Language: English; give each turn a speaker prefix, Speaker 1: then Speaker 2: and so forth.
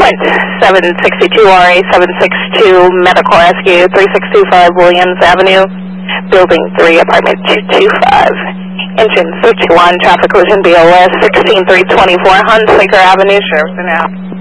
Speaker 1: Quint, 762 RA 762 Medical Rescue, 3625 Williams Avenue, Building 3, Apartment 225. Engine switch 1, traffic collision BOS 16324 Hunsaker Avenue, Sheriff's now.